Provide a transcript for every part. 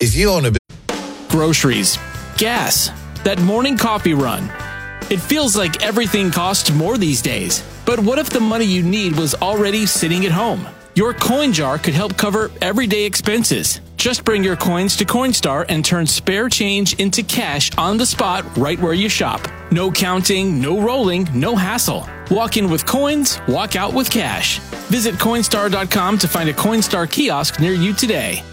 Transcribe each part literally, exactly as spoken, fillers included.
If you own a... Groceries, gas, that morning coffee run. It feels like everything costs more these days. But what if the money you need was already sitting at home? Your coin jar could help cover everyday expenses. Just bring your coins to Coinstar and turn spare change into cash on the spot right where you shop. No counting, no rolling, no hassle. Walk in with coins, walk out with cash. Visit Coinstar dot com to find a Coinstar kiosk near you today.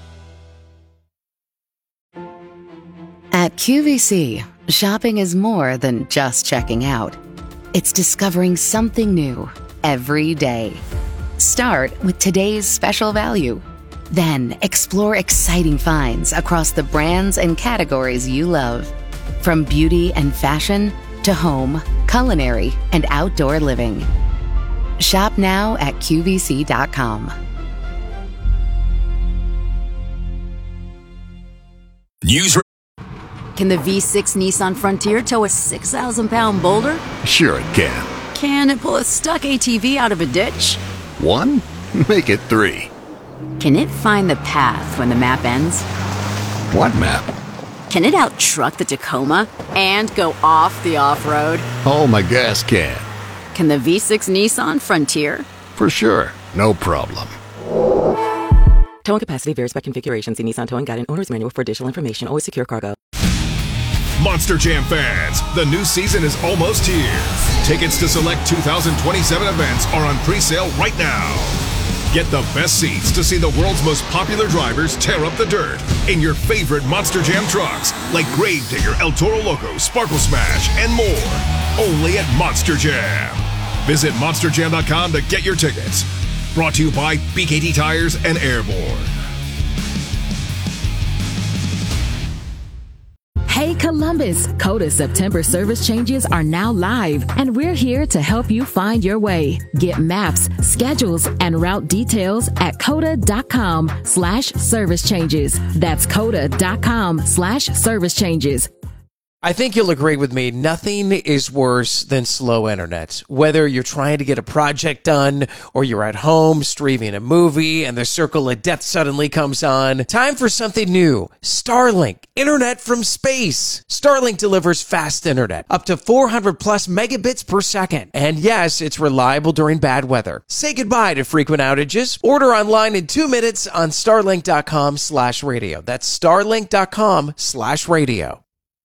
At Q V C, shopping is more than just checking out. It's discovering something new every day. Start with today's special value. Then explore exciting finds across the brands and categories you love. From beauty and fashion to home, culinary, and outdoor living. Shop now at Q V C dot com. News. Can the V six Nissan Frontier tow a six thousand pound boulder? Sure it can. Can it pull a stuck A T V out of a ditch? One? Make it three. Can it find the path when the map ends? What map? Can it out-truck the Tacoma and go off the off-road? Oh, my gas can. Can the V six Nissan Frontier? For sure. No problem. Towing capacity varies by configuration. See Nissan Towing Guide and Owner's Manual for additional information. Always secure cargo. Monster Jam fans, the new season is almost here. Tickets to select two thousand twenty-seven events are on pre-sale right now. Get the best seats to see the world's most popular drivers tear up the dirt in your favorite Monster Jam trucks, like Gravedigger, El Toro Loco, Sparkle Smash, and more. Only at Monster Jam. Visit monster jam dot com to get your tickets. Brought to you by B K T Tires and Airborne. Hey Columbus, Coda September service changes are now live, and we're here to help you find your way. Get maps, schedules, and route details at coda dot com slash service changes. That's coda dot com slash service changes. I think you'll agree with me. Nothing is worse than slow internet. Whether you're trying to get a project done or you're at home streaming a movie and the circle of death suddenly comes on, time for something new. Starlink, internet from space. Starlink delivers fast internet, up to four hundred plus megabits per second. And yes, it's reliable during bad weather. Say goodbye to frequent outages. Order online in two minutes on starlink dot com slash radio. That's starlink dot com slash radio.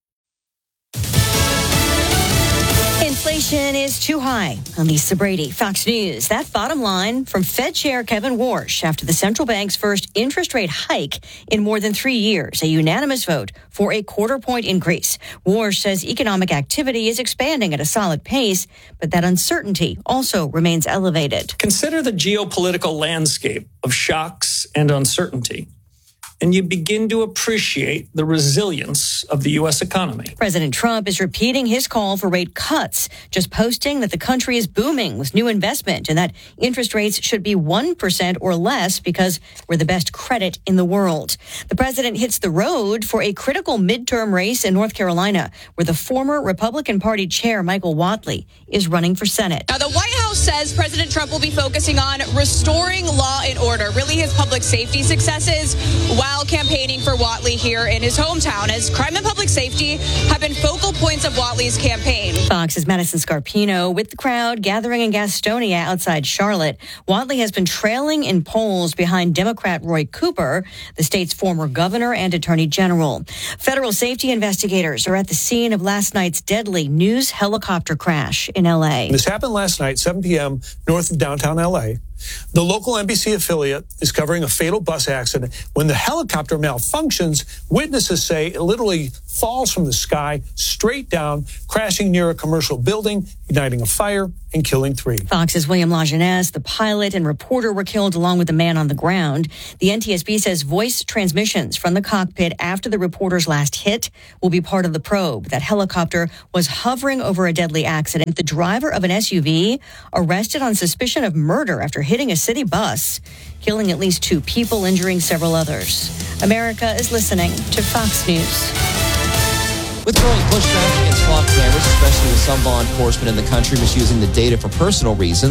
Inflation is too high. I'm Lisa Brady, Fox News. That bottom line from Fed Chair Kevin Warsh after the central bank's first interest rate hike in more than three years, a unanimous vote for a quarter point increase. Warsh says economic activity is expanding at a solid pace, but that uncertainty also remains elevated. Consider the geopolitical landscape of shocks and uncertainty, and you begin to appreciate the resilience of the U S economy. President Trump is repeating his call for rate cuts, just posting that the country is booming with new investment and that interest rates should be one percent or less because we're the best credit in the world. The president hits the road for a critical midterm race in North Carolina, where the former Republican Party chair, Michael Whatley, is running for Senate. Now, the White House says President Trump will be focusing on restoring law and order, really his public safety successes, while campaigning for Whatley here in his hometown, as crime and public safety have been focal points of Whatley's campaign. Fox's Madison Scarpino with the crowd gathering in Gastonia outside Charlotte. Whatley has been trailing in polls behind Democrat Roy Cooper, the state's former governor and attorney general. Federal safety investigators are at the scene of last night's deadly news helicopter crash in L A. This happened last night, seven p.m., north of downtown L A. The local N B C affiliate is covering a fatal bus accident. When the helicopter malfunctions, witnesses say it literally falls from the sky straight down, crashing near a commercial building, igniting a fire and killing three. Fox's William Lajeunesse, the pilot and reporter, were killed along with the man on the ground. The N T S B says voice transmissions from the cockpit after the reporter's last hit will be part of the probe. That helicopter was hovering over a deadly accident. The driver of an S U V arrested on suspicion of murder after hitting a city bus, killing at least two people, injuring several others. America is listening to Fox News. With growing pushback against swamp cameras, especially with some law enforcement in the country misusing the data for personal reasons,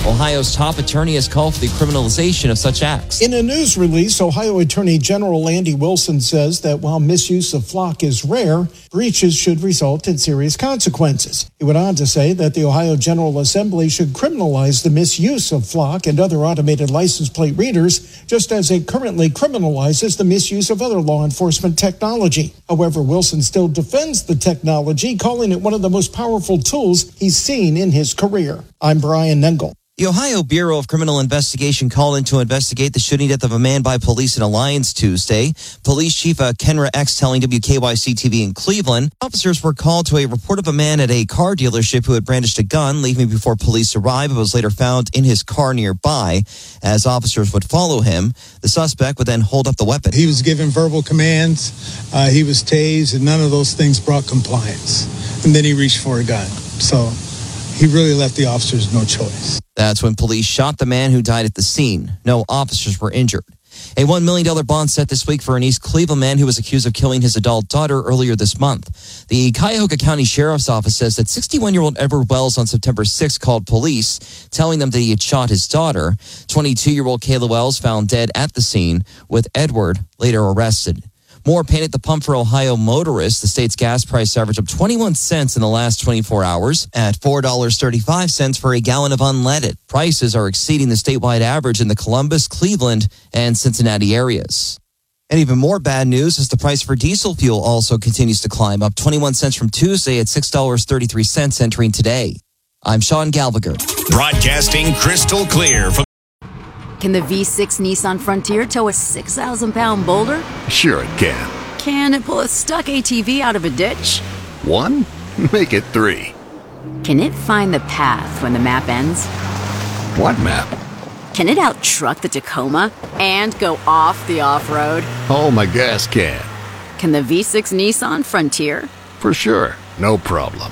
Ohio's top attorney has called for the criminalization of such acts. In a news release, Ohio Attorney General Andy Wilson says that while misuse of flock is rare, breaches should result in serious consequences. He went on to say that the Ohio General Assembly should criminalize the misuse of flock and other automated license plate readers, just as it currently criminalizes the misuse of other law enforcement technology. However, Wilson still defends the technology, calling it one of the most powerful tools he's seen in his career. I'm Brian Nengel. The Ohio Bureau of Criminal Investigation called in to investigate the shooting death of a man by police in Alliance Tuesday. Police Chief uh, Kenra X telling W K Y C T V in Cleveland, officers were called to a report of a man at a car dealership who had brandished a gun, leaving before police arrived. It was later found in his car nearby. As officers would follow him, the suspect would then hold up the weapon. He was given verbal commands, uh, he was tased, and none of those things brought compliance. And then he reached for a gun. So he really left the officers no choice. That's when police shot the man who died at the scene. No officers were injured. A one million dollars bond set this week for an East Cleveland man who was accused of killing his adult daughter earlier this month. The Cuyahoga County Sheriff's Office says that sixty-one-year-old Edward Wells on September sixth called police, telling them that he had shot his daughter. twenty-two-year-old Kayla Wells found dead at the scene, with Edward later arrested. More pain at the pump for Ohio motorists. The state's gas price averaged up twenty-one cents in the last twenty-four hours at four dollars and thirty-five cents for a gallon of unleaded. Prices are exceeding the statewide average in the Columbus, Cleveland, and Cincinnati areas. And even more bad news is the price for diesel fuel also continues to climb, up twenty-one cents from Tuesday at six dollars and thirty-three cents entering today. I'm Sean Galviger. Broadcasting crystal clear from Can the V six Nissan Frontier tow a six thousand pound boulder? Sure it can. Can it pull a stuck A T V out of a ditch? One? Make it three. Can it find the path when the map ends? What map? Can it out-truck the Tacoma and go off the off-road? Oh, my gas can. Can the V six Nissan Frontier? For sure. No problem.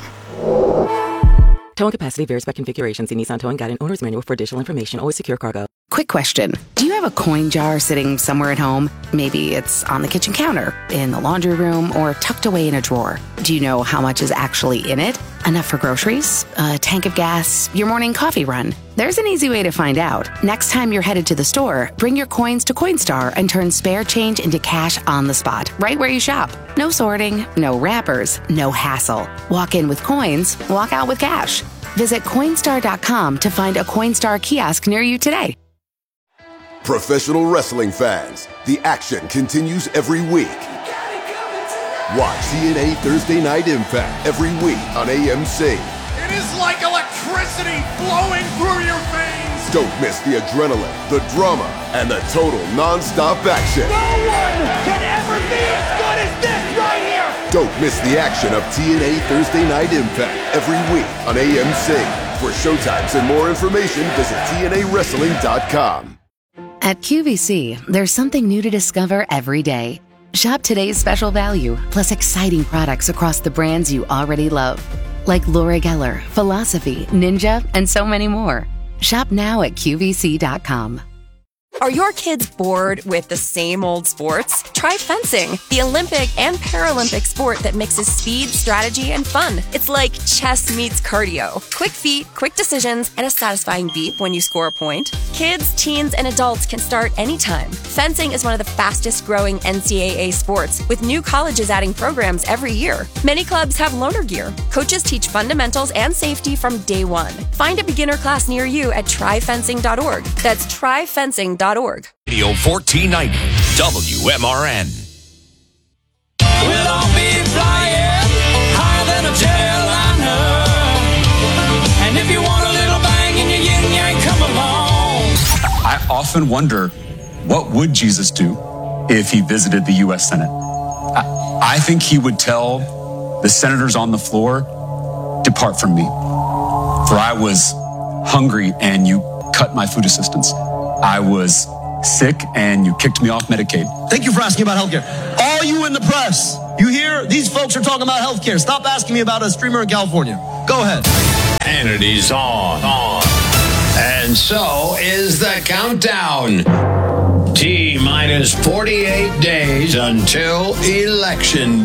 Towing capacity varies by configuration. See Nissan Towing Guide and Owner's Manual for additional information. Always secure cargo. Quick question. Do you have a coin jar sitting somewhere at home? Maybe it's on the kitchen counter, in the laundry room, or tucked away in a drawer. Do you know how much is actually in it? Enough for groceries? A tank of gas? Your morning coffee run? There's an easy way to find out. Next time you're headed to the store, bring your coins to Coinstar and turn spare change into cash on the spot, right where you shop. No sorting, no wrappers, no hassle. Walk in with coins, walk out with cash. Visit Coinstar dot com to find a Coinstar kiosk near you today. Professional wrestling fans, the action continues every week. Watch T N A Thursday Night Impact every week on A M C. It is like electricity flowing through your veins. Don't miss the adrenaline, the drama, and the total non-stop action. No one can ever be as good as this right here. Don't miss the action of T N A Thursday Night Impact every week on A M C. For showtimes and more information, visit T N A wrestling dot com. At Q V C, there's something new to discover every day. Shop today's special value, plus exciting products across the brands you already love, like Laura Geller, Philosophy, Ninja, and so many more. Shop now at Q V C dot com. Are your kids bored with the same old sports? Try fencing, the Olympic and Paralympic sport that mixes speed, strategy, and fun. It's like chess meets cardio. Quick feet, quick decisions, and a satisfying beep when you score a point. Kids, teens, and adults can start anytime. Fencing is one of the fastest growing N C double A sports, with new colleges adding programs every year. Many clubs have loaner gear. Coaches teach fundamentals and safety from day one. Find a beginner class near you at try fencing dot org. That's try fencing dot org. Radio fourteen ninety, W M R N. We'll all be flying higher than a jetliner. And if you want a little bang in your yin yang, come along. I often wonder, what would Jesus do if he visited the U S Senate? I, I think he would tell the senators on the floor, depart from me, for I was hungry and you cut my food assistance. I was sick and you kicked me off Medicaid. Thank you for asking about healthcare. All you in the press, you hear these folks are talking about healthcare. Stop asking me about a streamer in California. Go ahead. Hannity's on. on. And so is the countdown. T minus forty-eight days until Election